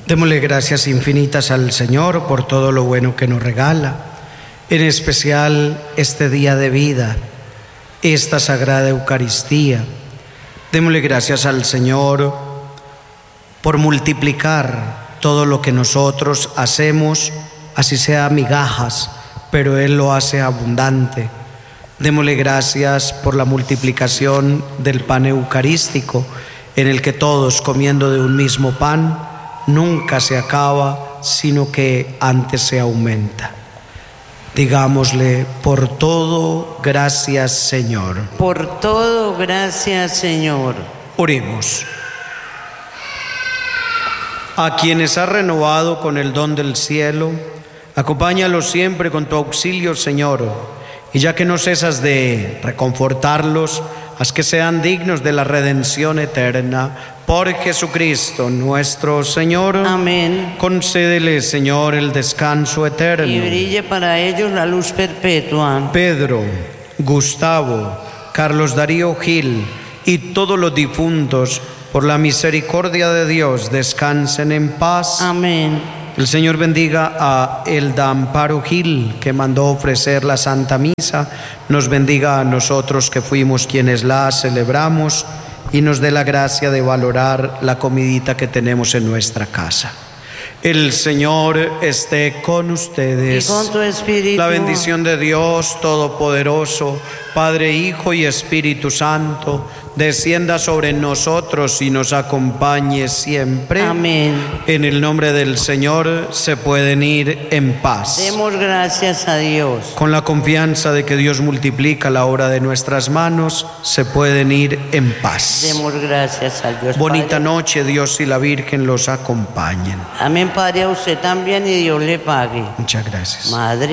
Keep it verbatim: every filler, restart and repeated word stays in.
Démosle gracias infinitas al Señor por todo lo bueno que nos regala, en especial este día de vida, esta sagrada Eucaristía. Démosle gracias al Señor por multiplicar todo lo que nosotros hacemos, así sea migajas, pero Él lo hace abundante. Démosle gracias por la multiplicación del pan eucarístico, en el que todos, comiendo de un mismo pan, nunca se acaba, sino que antes se aumenta. Digámosle: por todo, gracias, Señor. Por todo, gracias, Señor. Oremos. A quienes has renovado con el don del cielo, acompáñalos siempre con tu auxilio, Señor, y ya que no cesas de reconfortarlos, haz que sean dignos de la redención eterna. Por Jesucristo nuestro Señor. Amén. Concédele, Señor, el descanso eterno. Y brille para ellos la luz perpetua. Pedro, Gustavo, Carlos Darío Gil y todos los difuntos, por la misericordia de Dios, descansen en paz. Amén. El Señor bendiga a Elda Amparo Gil, que mandó ofrecer la Santa Misa, nos bendiga a nosotros que fuimos quienes la celebramos y nos dé la gracia de valorar la comidita que tenemos en nuestra casa. El Señor esté con ustedes. Y con tu espíritu. La bendición de Dios Todopoderoso, Padre, Hijo y Espíritu Santo, descienda sobre nosotros y nos acompañe siempre. Amén. En el nombre del Señor se pueden ir en paz. Demos gracias a Dios. Con la confianza de que Dios multiplica la obra de nuestras manos, se pueden ir en paz. Demos gracias al Dios Bonita Padre. noche, Dios y la Virgen los acompañen. Amén, Padre, a usted también, y Dios le pague. Muchas gracias. Madre.